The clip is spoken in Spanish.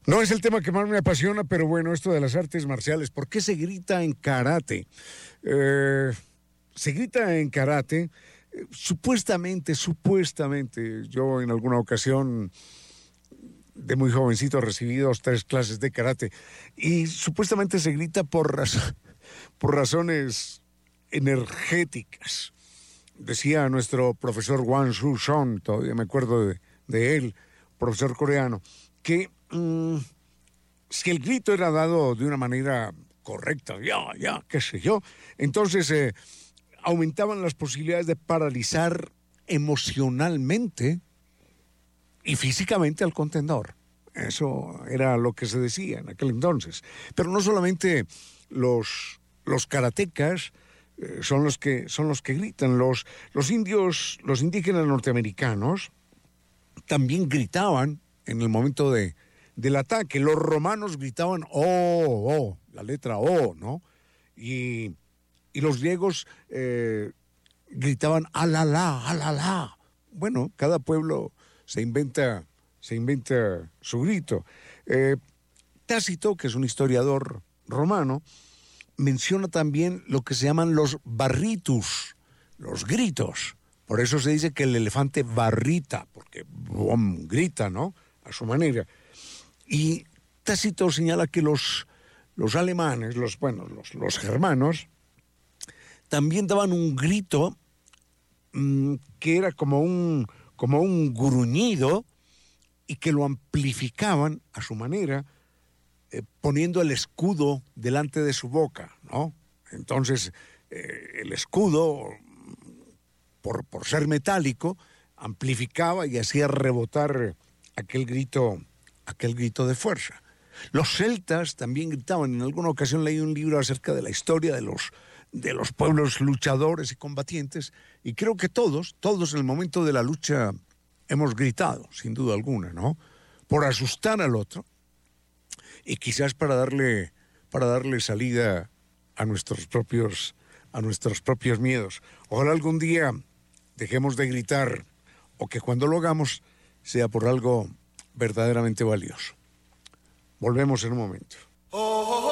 No es el tema que más me apasiona, pero bueno, esto de las artes marciales, ¿por qué se grita en karate? Se grita en karate, supuestamente, yo en alguna ocasión de muy jovencito recibí 2-3 clases de karate y supuestamente se grita por razones energéticas. Decía nuestro profesor Wang Shu-shon, todavía me acuerdo de él, profesor coreano, que si el grito era dado de una manera correcta, qué sé yo, entonces aumentaban las posibilidades de paralizar emocionalmente y físicamente al contendor. Eso era lo que se decía en aquel entonces. Pero no solamente los karatecas son los que gritan, los indígenas norteamericanos también gritaban en el momento del ataque. Los romanos gritaban oh, la letra O, ¿no? Y los griegos gritaban alala. Bueno, cada pueblo se inventa su grito. Tácito, que es un historiador romano, menciona también lo que se llaman los barritus, los gritos. Por eso se dice que el elefante barrita, porque grita, ¿no? A su manera. Y Tácito señala que los alemanes, los germanos, también daban un grito que era como un gruñido y que lo amplificaban a su manera, poniendo el escudo delante de su boca, ¿no? Entonces, el escudo, por ser metálico, amplificaba y hacía rebotar aquel grito de fuerza. Los celtas también gritaban. En alguna ocasión leí un libro acerca de la historia de los pueblos luchadores y combatientes, y creo que todos en el momento de la lucha hemos gritado, sin duda alguna, ¿no? Por asustar al otro y quizás para darle salida a nuestros propios miedos. Ojalá algún día dejemos de gritar, o que cuando lo hagamos sea por algo verdaderamente valioso. Volvemos en un momento.